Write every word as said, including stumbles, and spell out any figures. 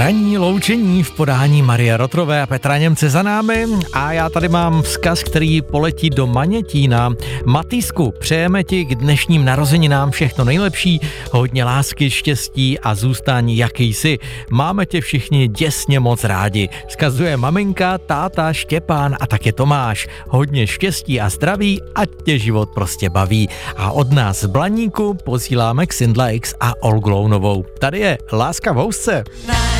Ranní loučení v podání Marie Rotrové a Petra Němce za námi a já tady mám vzkaz, který poletí do Manětína. Matýsku, přejeme ti k dnešním narozeninám všechno nejlepší, hodně lásky, štěstí a zůstání jaký jsi. Máme tě všichni děsně moc rádi. Vzkazuje maminka, táta, Štěpán a také Tomáš. Hodně štěstí a zdraví, ať tě život prostě baví. A od nás z Blaníku posíláme Xindla X a Olgu Lounovou. Tady je Láska v housce.